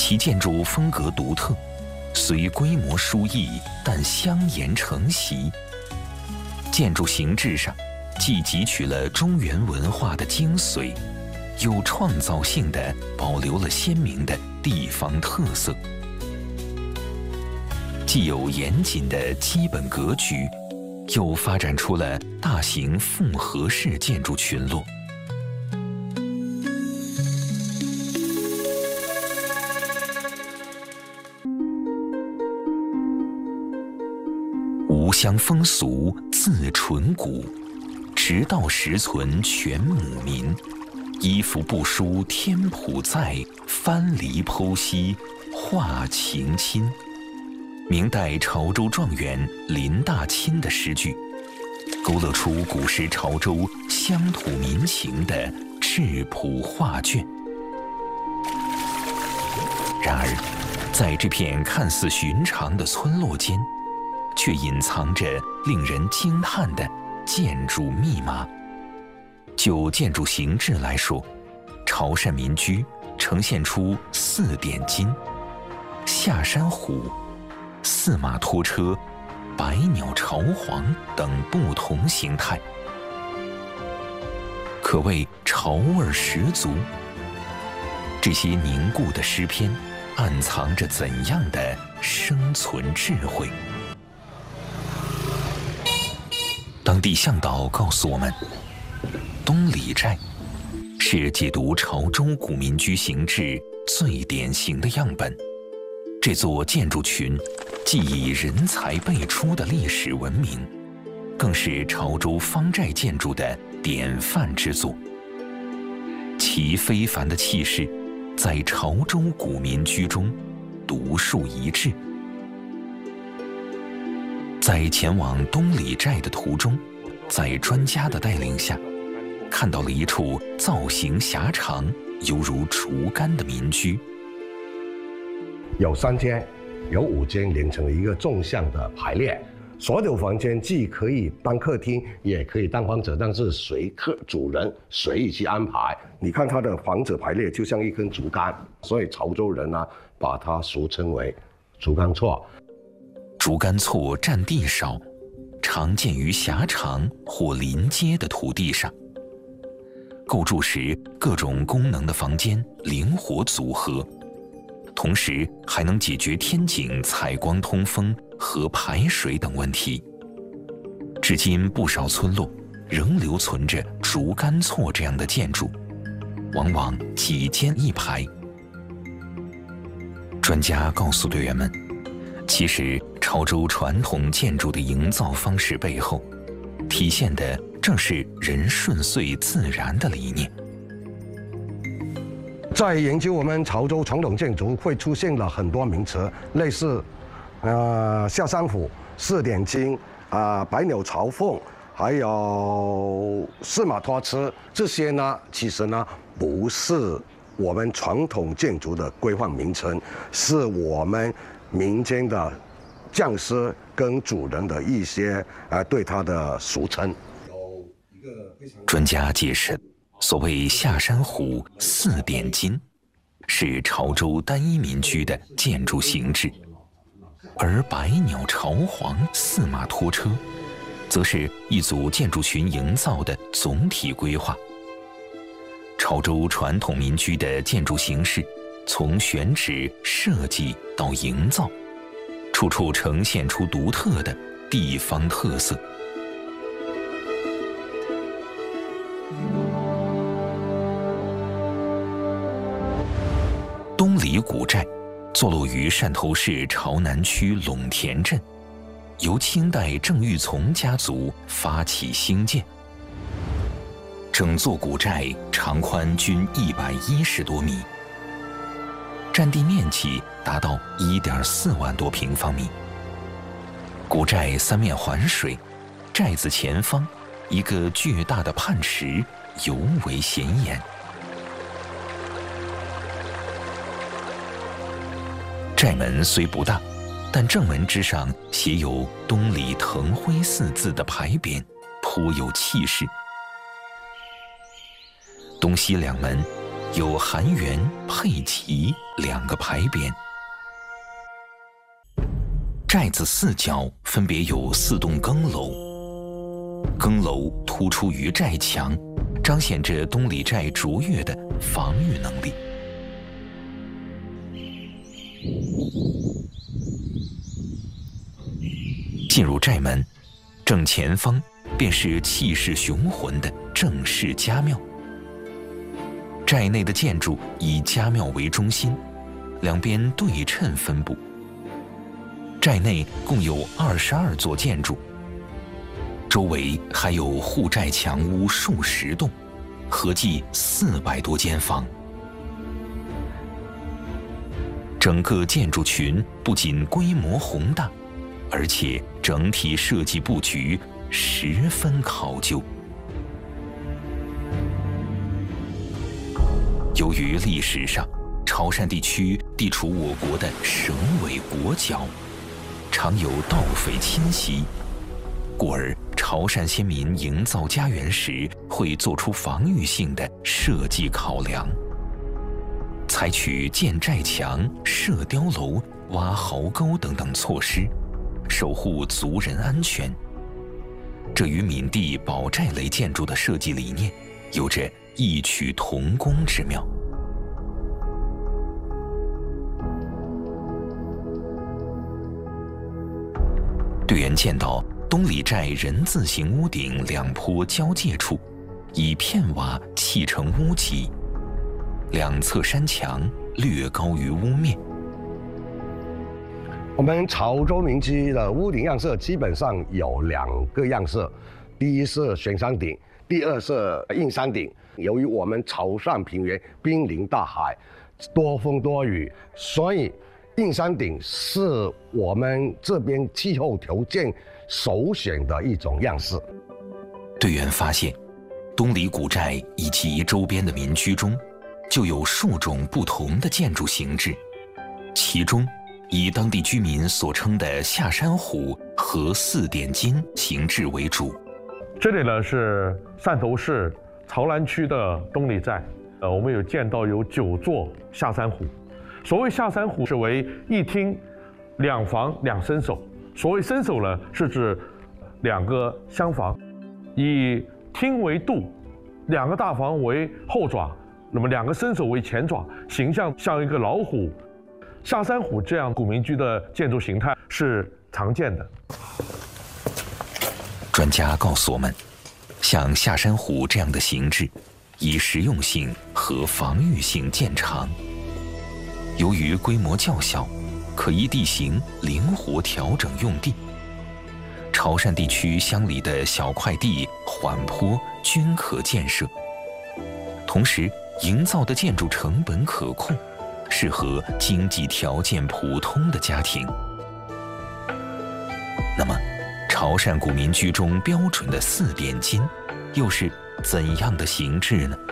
其建筑风格独特，虽规模疏异，但香严承袭。建筑形制上，既汲取了中原文化的精髓，又创造性地保留了鲜明的地方特色。既有严谨的基本格局，又发展出了大型复合式建筑群落。吾乡风俗自淳古，直道实存全母民。衣服不输天普在，藩篱剖析画情亲。明代潮州状元林大钦的诗句，勾勒出古时潮州乡土民情的质朴画卷。然而，在这片看似寻常的村落间，却隐藏着令人惊叹的建筑密码。就建筑形制来说，潮汕民居呈现出4点金、下山虎、4马拖车、百鸟朝皇等不同形态，可谓潮味十足。这些凝固的诗篇暗藏着怎样的生存智慧？当地向导告诉我们，东里寨是解读潮州古民居形制最典型的样本。这座建筑群既以人才辈出的历史闻名，更是潮州方寨建筑的典范之作。其非凡的气势，在潮州古民居中独树一帜。在前往东里寨的途中，在专家的带领下，看到了一处造型狭长、犹如竹竿的民居。 有3间，有5间连成了一个纵向的排列。所有房间既可以当客厅，也可以当房子，但是随主人随意去安排。你看它的房子排列就像一根竹竿，所以潮州人呢把它俗称为竹竿错。 竹竿错占地少，常见于狭长或临街的土地上。构筑时，各种功能的房间灵活组合，同时还能解决天井采光、通风和排水等问题。至今不少村落仍留存着竹竿错这样的建筑，往往几间一排。专家告诉队员们，其实潮州传统建筑的营造方式背后，体现的正是人顺遂自然的理念。 在研究我们潮州传统建筑，会出现了很多名词，类似下山虎、4点金、百鸟朝凤，还有4马拖车，这些呢，其实呢不是我们传统建筑的规范名称，是我们民间的匠师跟主人的一些对它的俗称。 专家解释，所谓下山虎、4点金，是潮州单一民居的建筑形制，而百鸟朝皇、4马拖车，则是一组建筑群营造的总体规划。潮州传统民居的建筑形式，从选址、设计到营造，处处呈现出独特的地方特色。东里古寨坐落于汕头市潮南区陇田镇，由清代郑玉琮家族发起兴建。整座古寨长宽均110多米，占地面积达到1.4万多平方米。古寨3面环水，寨子前方一个巨大的泮池尤为显眼。寨门虽不大，但正门之上写有“东里腾辉”4字的牌匾，颇有气势。东西2门有含圆、配旗2个牌匾。寨子4角分别有4栋更楼，更楼突出于寨墙，彰显着东里寨卓越的防御能力。进入寨门，正前方便是气势雄浑的郑氏家庙。寨内的建筑以家庙为中心，两边对称分布。寨内共有22座建筑，周围还有护寨墙屋数十栋，合计400多间房。整个建筑群不仅规模宏大，而且整体设计布局十分考究。由于历史上潮汕地区地处我国的省委国角，常有盗匪侵袭，故而潮汕先民营造家园时会做出防御性的设计考量，采取建寨墙、设碉楼、挖壕沟等等措施，守护族人安全。这与闽地保寨类建筑的设计理念有着异曲同工之妙。队员见到东里寨人字形屋顶2坡交界处，以片瓦砌成屋脊，两侧山墙略高于屋面。 我们潮州民居的屋顶样式基本上有2个样式，第一是悬山顶，第二是硬山顶。由于我们潮汕平原濒临大海，多风多雨，所以硬山顶是我们这边气候条件首选的一种样式。 队员发现，东里古寨以及周边的民居中，就有数种不同的建筑形制，其中以当地居民所称的下山虎和4点金形制为主。 这里呢是汕头市潮南区的东里寨，我们有见到有9座下山虎。所谓下山虎是为1厅2房2伸手，所谓伸手呢是指2个厢房，以厅为肚，2个大房为后爪，那么2个伸手为前爪，形象像一个老虎。下山虎这样古民居的建筑形态是常见的。 专家告诉我们，像下山虎这样的形制，以实用性和防御性见长。由于规模较小，可依地形灵活调整用地。潮汕地区乡里的小块地、缓坡均可建设，同时营造的建筑成本可控，适合经济条件普通的家庭。那么，潮汕古民居中标准的4点金，又是怎样的形制呢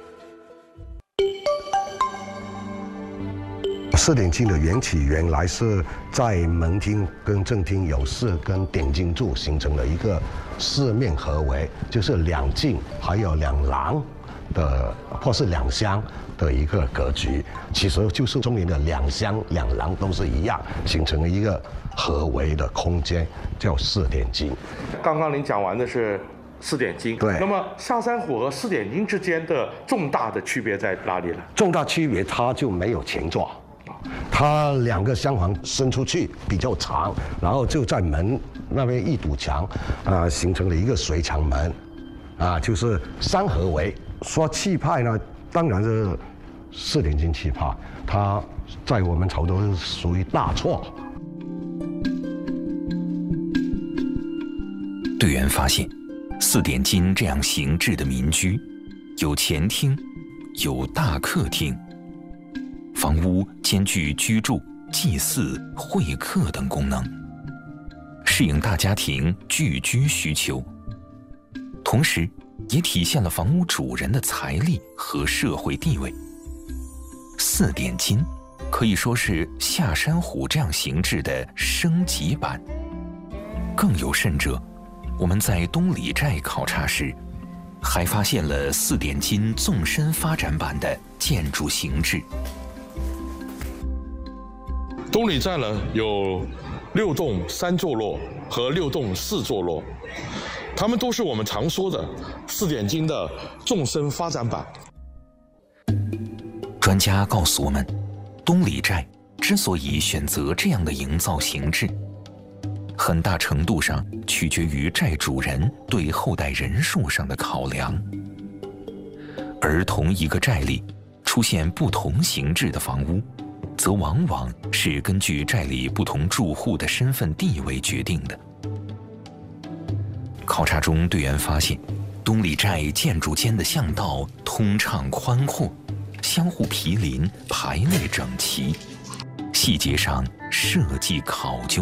？4点金的缘起原来是在门厅跟正厅有4根点金柱形成了一个4面合围，就是2进还有2廊的，或是2厢的一个格局。其实就是中间的2厢2廊都是一样，形成了一个合围的空间，叫4点金。 刚刚您讲完的是4点金， 对。 那么下山虎和4点金之间的重大的区别在哪里呢？ 重大区别，它就没有前座。它2个厢房伸出去比较长，然后就在门那边一堵墙，形成了一个水墙门，就是3合围。说气派呢，当然是4点金气派，它在我们潮州是属于大错。 队员发现，4点金这样形制的民居，有前厅，有大客厅。房屋兼具居住、祭祀、会客等功能，适应大家庭聚居需求，同时也体现了房屋主人的财力和社会地位。4点金可以说是下山虎这样形制的升级版。更有甚者，我们在东里寨考察时， 还发现了4点金纵深发展版的建筑形制。 东里寨呢有6栋3座落和6栋4座落，它们都是我们常说的4点金的纵深发展版。 专家告诉我们，东里寨之所以选择这样的营造形制，很大程度上取决于寨主人对后代人数上的考量。而同一个寨里出现不同形制的房屋，则往往是根据寨里不同住户的身份地位决定的。考察中，队员发现，东里寨建筑间的巷道通畅宽阔，相互毗邻，排列整齐，细节上设计考究。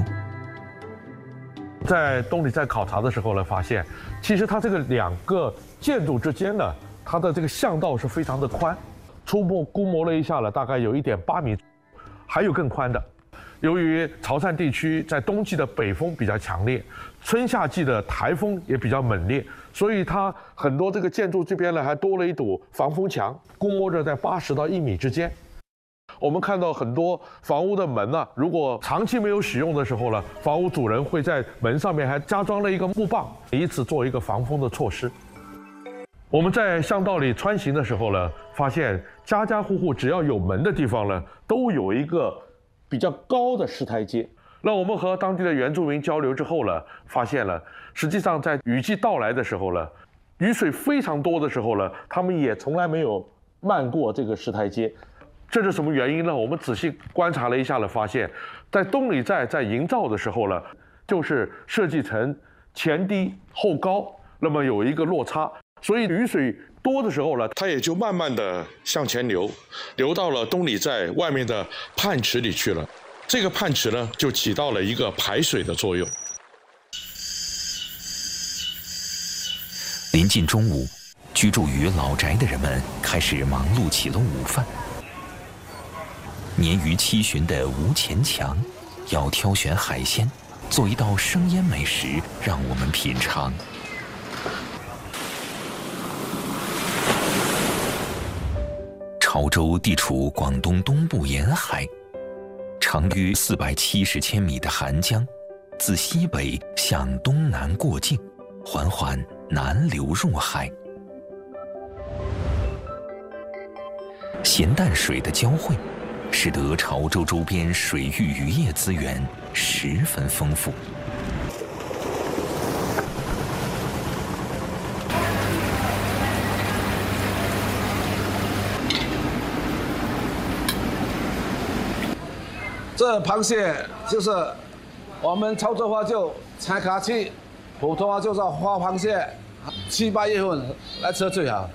在东里寨考察的时候呢，发现其实它这个2个建筑之间呢，它的这个巷道是非常的宽，初步估摸了一下了，大概有1.8米，还有更宽的。由于潮汕地区在冬季的北风比较强烈，春夏季的台风也比较猛烈，所以它很多这个建筑这边呢还多了一堵防风墙，估摸着在80到1米之间。我们看到很多房屋的门呢，如果长期没有使用的时候呢，房屋主人会在门上面还加装了一个木棒，以此做一个防风的措施。我们在巷道里穿行的时候呢，发现家家户户只要有门的地方呢，都有一个比较高的石台阶。那我们和当地的原住民交流之后呢，发现了实际上在雨季到来的时候呢，雨水非常多的时候呢，他们也从来没有漫过这个石台阶。这是什么原因呢？我们仔细观察了一下呢，发现，在东里寨在营造的时候呢，就是设计成前低后高，那么有一个落差，所以雨水多的时候呢， 它也就慢慢的向前流到了东里寨外面的泮池里去了。这个泮池呢，就起到了一个排水的作用。 临近中午，居住于老宅的人们开始忙碌起了午饭。年逾7旬的吴前强要挑选海鲜，做一道生腌美食让我们品尝。潮州地处广东东部沿海，长约470千米的韩江，自西北向东南过境，缓缓南流入海。咸淡水的交汇，使得潮州周边水域渔业资源十分丰富。 这螃蟹就是我们潮州话就柴卡器，普通话就叫花螃蟹，7、8月份来吃最好。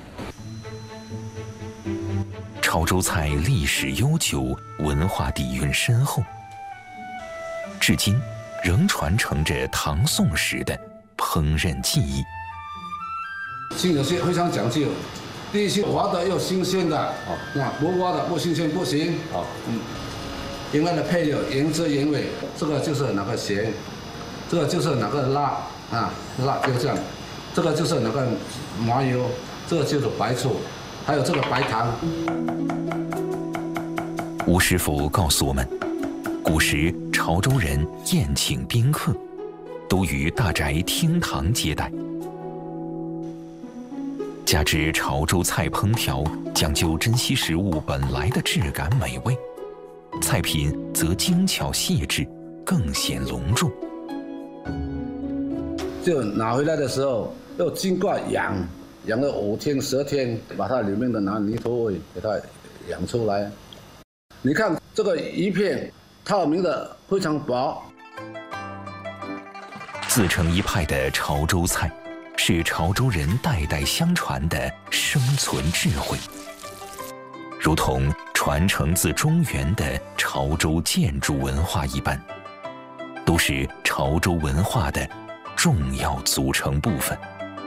潮州菜历史悠久，文化底蕴深厚，至今仍传承着唐宋时的烹饪技艺。 新有些非常讲究，第一是活的又新鲜的，那不活的不新鲜不行。另外的配料原汁原味，这个就是那个咸，这个就是那个辣啊，辣椒酱，这个就是那个麻油，这个就是白醋，还有这个白糖。 吴师傅告诉我们，古时潮州人宴请宾客，都于大宅厅堂接待。加之潮州菜烹调讲究珍惜食物本来的质感美味，菜品则精巧细致，更显隆重。 就拿回来的时候，要经过养了5天10天，把它里面的那泥土味给它养出来。你看这个鱼片，透明的非常薄。 自成一派的潮州菜，是潮州人代代相传的生存智慧，如同传承自中原的潮州建筑文化一般，都是潮州文化的重要组成部分。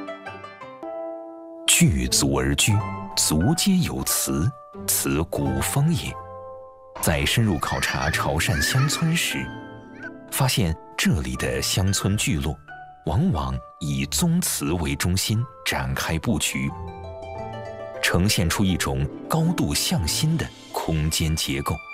具足而居，足皆有词，此古风也。在深入考察潮汕乡村时，发现这里的乡村聚落往往以宗祠为中心展开布局，呈现出一种高度向心的空间结构。